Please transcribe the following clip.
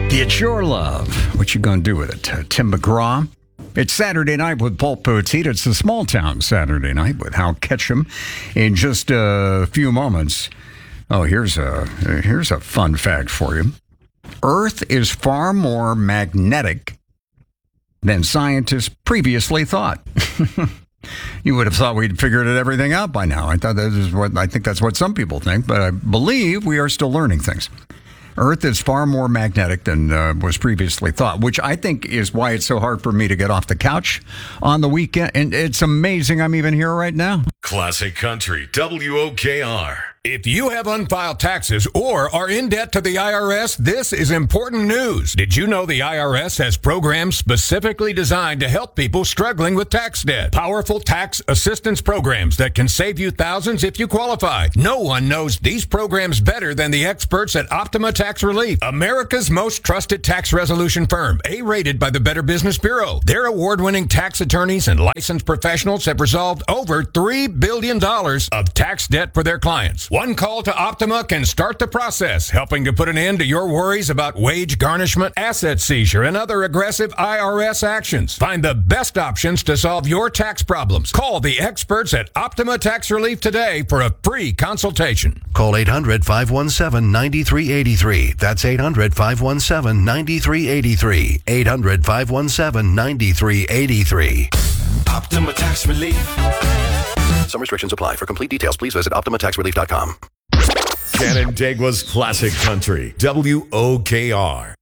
It's your love. What you gonna do with it? Tim McGraw. It's Saturday night with Paul Poteet. It's a small town Saturday night with Hal Ketchum. In just a few moments. Oh, here's a fun fact for you. Earth is far more magnetic than scientists previously thought. You would have thought we'd figured everything out by now. I think that's what some people think, but I believe we are still learning things. Earth is far more magnetic than was previously thought, which I think is why it's so hard for me to get off the couch on the weekend. And it's amazing I'm even here right now. Classic Country, WOKR. If you have unfiled taxes or are in debt to the IRS, this is important news. Did you know the IRS has programs specifically designed to help people struggling with tax debt? Powerful tax assistance programs that can save you thousands if you qualify. No one knows these programs better than the experts at Optima Tax Relief, America's most trusted tax resolution firm, A-rated by the Better Business Bureau. Their award-winning tax attorneys and licensed professionals have resolved over $3 billion of tax debt for their clients. One call to Optima can start the process, helping to put an end to your worries about wage garnishment, asset seizure, and other aggressive IRS actions. Find the best options to solve your tax problems. Call the experts at Optima Tax Relief today for a free consultation. Call 800-517-9383. That's 800-517-9383. 800-517-9383. Optima Tax Relief. Some restrictions apply. For complete details, please visit OptimaTaxRelief.com. Canandaigua's Classic Country, WOKR.